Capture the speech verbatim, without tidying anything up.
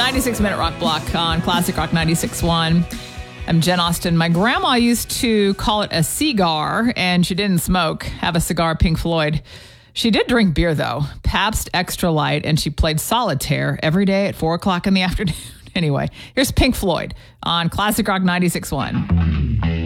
ninety-six minute rock block on Classic Rock ninety-six point one. I'm Jen Austen. My grandma used to call it a cigar, and she didn't smoke. Have a cigar, Pink Floyd. She did drink beer, though. Pabst Extra Light, and she played solitaire every day at four o'clock in the afternoon. Anyway, here's Pink Floyd on Classic Rock ninety-six point one.